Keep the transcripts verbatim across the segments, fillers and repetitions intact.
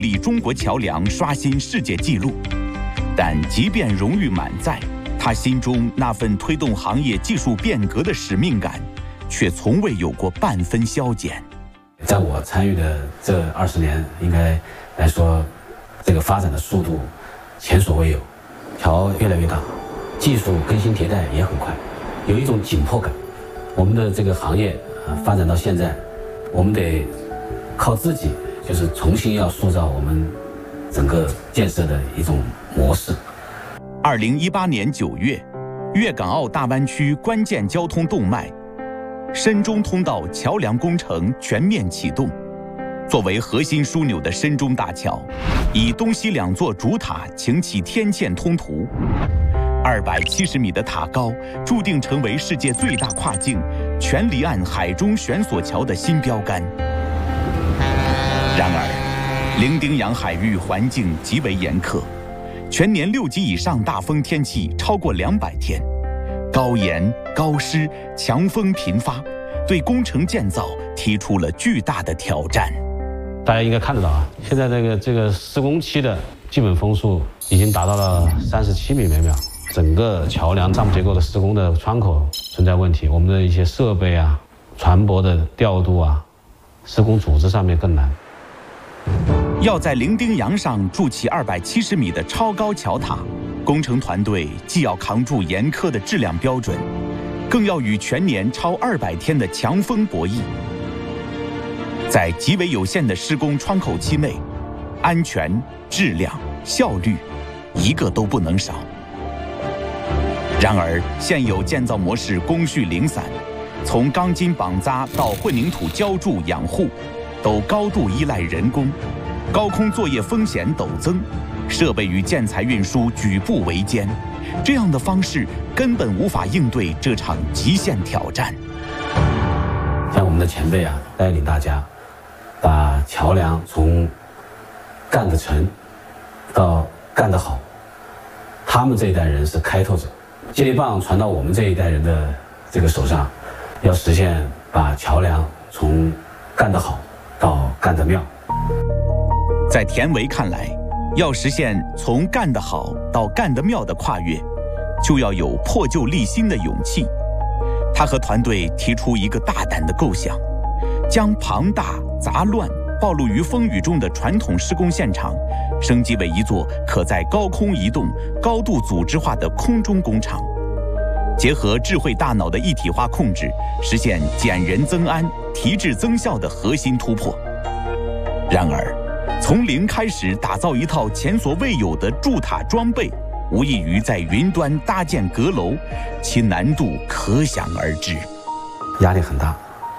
立中国桥梁刷新世界纪录。但即便荣誉满载，他心中那份推动行业技术变革的使命感，却从未有过半分消减。 在我参与的这二十年，应该来说，这个发展的速度前所未有，桥越来越大，技术更新迭代也很快，有一种紧迫感。我们的这个行业啊，发展到现在，我们得靠自己，就是重新要塑造我们整个建设的一种模式。 二零一八年九月，粤港澳大湾区关键交通动脉深中通道桥梁工程全面启动。作为核心枢纽的深中大桥，以东西两座主塔擎起天堑通途。二百七十米的塔高，注定成为世界最大跨境全离岸海中悬索桥的新标杆。然而，伶仃洋海域环境极为严苛，全年六级以上大风天气超过两百天，高盐、高湿、强风频发，对工程建造提出了巨大的挑战。 大家应该看得到啊，现在这个这个施工期的基本风速已经达到了三十七米每秒。整个桥梁丈夫结构的施工的窗口存在问题，我们的一些设备啊、船舶的调度啊、施工组织上面更难。 要在伶仃洋上筑起二百七十米的超高桥塔，工程团队既要扛住严苛的质量标准，更要与全年超二百天的强风博弈。在极为有限的施工窗口期内，安全、质量、效率，一个都不能少。然而，现有建造模式工序零散，从钢筋绑扎到混凝土浇筑养护，都高度依赖人工，高空作业风险陡增，设备与建材运输举步维艰。这样的方式根本无法应对这场极限挑战。 像我们的前辈啊，带领大家把桥梁从干得成到干得好，他们这一代人是开拓者。接力棒传到我们这一代人的这个手上，要实现把桥梁从干得好到干得妙。 在田维看来，要实现从干得好到干得妙的跨越，就要有破旧立新的勇气。他和团队提出一个大胆的构想，将庞大、杂乱、暴露于风雨中的传统施工现场升级为一座可在高空移动、高度组织化的空中工厂，结合智慧大脑的一体化控制，实现减人增安、提质增效的核心突破。然而，从零开始打造一套前所未有的筑塔装备，无异于在云端搭建阁楼，其难度可想而知。 压力很大，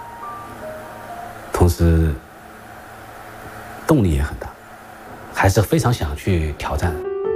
同时动力也很大，还是非常想去挑战。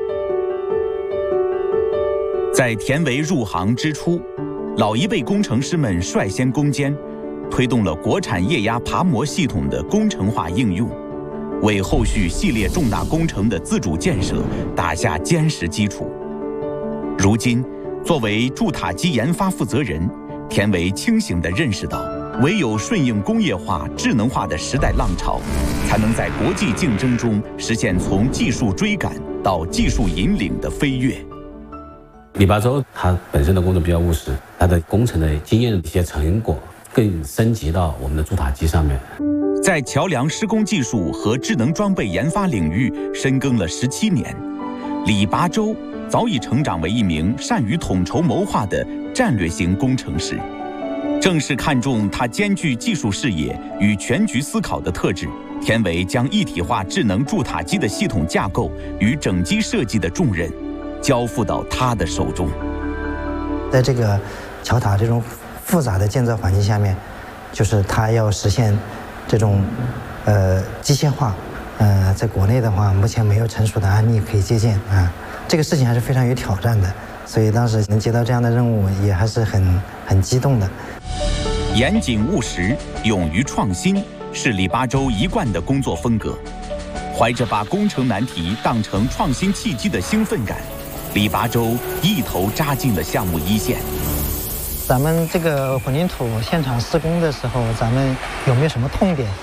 在田维入行之初，老一辈工程师们率先攻坚，推动了国产液压爬模系统的工程化应用，为后续系列重大工程的自主建设打下坚实基础。如今，作为筑塔机研发负责人，田维清醒地认识到，唯有顺应工业化、智能化的时代浪潮，才能在国际竞争中实现从技术追赶到技术引领的飞跃。 李八洲他本身的工作比较务实，他的工程的经验的一些成果更升级到我们的筑塔机上面。 在桥梁施工技术和智能装备研发领域深耕了十七年，李八洲早已成长为一名善于统筹谋划的战略型工程师。正是看重他兼具技术视野与全局思考的特质，田维将一体化智能筑塔机的系统架构与整机设计的重任交付到他的手中。 在这个桥塔这种复杂的建造环境下面，就是他要实现这种呃机械化，呃，在国内的话，目前没有成熟的案例可以借鉴啊。这个事情还是非常有挑战的，所以当时能接到这样的任务，也还是很很激动的。 严谨务实、勇于创新是李八洲一贯的工作风格。怀着把工程难题当成创新契机的兴奋感，李八洲一头扎进了项目一线。 咱们这个混凝土现场施工的时候，咱们有没有什么痛点？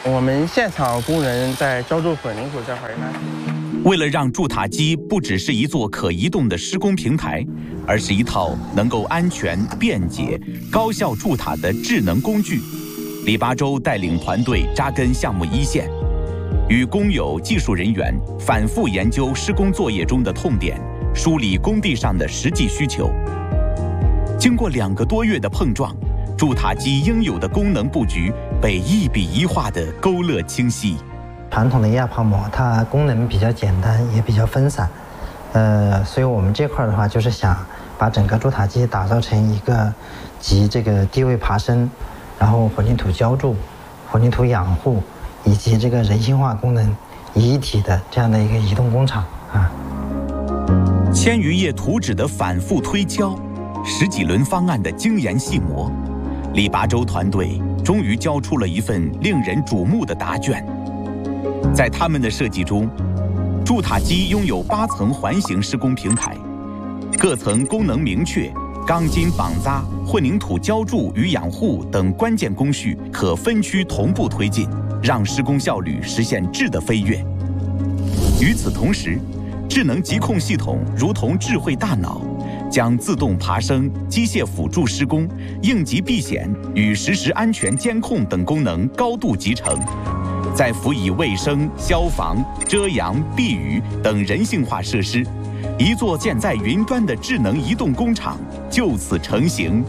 我们现场工人在浇筑混凝土这块儿呢， 为了让筑塔机不只是一座可移动的施工平台，而是一套能够安全、便捷、高效筑塔的智能工具，李八洲带领团队扎根项目一线，与工友、技术人员反复研究施工作业中的痛点，梳理工地上的实际需求。经过两个多月的碰撞，筑塔机应有的功能布局被一笔一画地勾勒清晰。 传统的压泡膜它功能比较简单，也比较分散，呃，所以我们这块的话就是想把整个筑塔机打造成一个集这个低位爬升，然后混凝土浇筑、混凝土养护以及这个人性化功能一体的这样的一个移动工厂啊。 千余页图纸的反复推敲，十几轮方案的精研细磨，李八洲团队终于交出了一份令人瞩目的答卷。在他们的设计中，筑塔机拥有八层环形施工平台，各层功能明确，钢筋绑扎、混凝土浇筑与养护等关键工序可分区同步推进，让施工效率实现质的飞跃。与此同时，智能疾控系统如同智慧大脑，将自动爬升、机械辅助施工、应急避险与实时安全监控等功能高度集成，再辅以卫生、消防、遮阳、避雨等人性化设施，一座建在云端的智能移动工厂就此成型。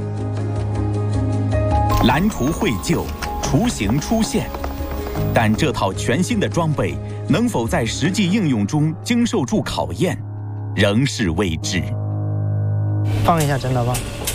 蓝图绘就，雏形出现，但这套全新的装备能否在实际应用中经受住考验，仍是未知。 放一下真的吧。